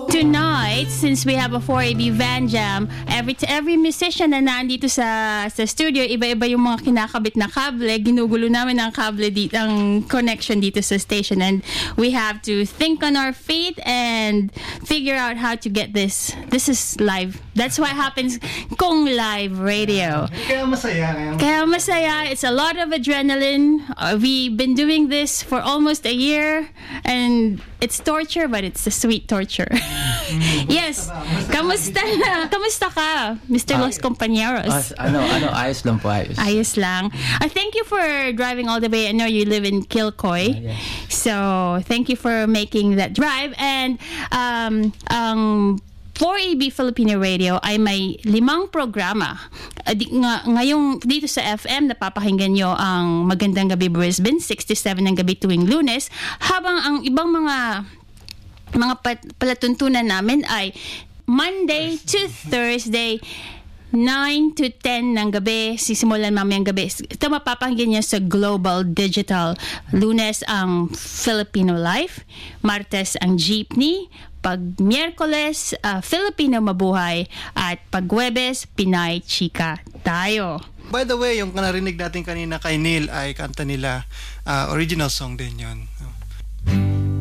Tonight, since we have a 4AB Van Jam, every musician na nandito sa studio, iba-iba yung mga kinakabit na kable. Ginugulo namin ang kable dito, ang connection dito sa station, and we have to think on our feet and figure out how to get this. This is live. That's what happens kung live radio. Kaya masaya ngayon. Kaya masaya. It's a lot of adrenaline. We've been doing this for almost a year, and it's torture, but it's a sweet torture. Yes. Kamusta na? Kamusta ka, Mr. Los Compañeros? Ayos lang po, ayos. Ayos lang. Thank you for driving all the way. I know you live in Kilcoy. Yes. So, thank you for making that drive. And, 4AB Filipino Radio ay may 5 programa. Ngayong dito sa FM, napapakinggan nyo ang Magandang Gabi Brisbane, 6-7 ng gabi tuwing Lunes, habang ang ibang mga palatuntunan namin ay Monday to Thursday, 9 to 10 ng gabi, sisimulan mamayang gabi. Ito mapapakinggan nyo sa Global Digital. Lunes ang Filipino Life, Martes ang Jeepney, pag Miyerkules, Filipino Mabuhay, at pag Huwebes, Pinay Chika Tayo. By the way, yung narinig natin kanina kay Neil ay kanta nila, original song din yun.